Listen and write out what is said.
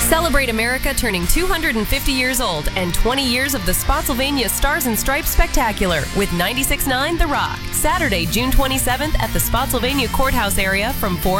Celebrate America turning 250 years old and 20 years of the Spotsylvania Stars and Stripes Spectacular with 96.9 The Rock. Saturday, June 27th at the Spotsylvania Courthouse area from 4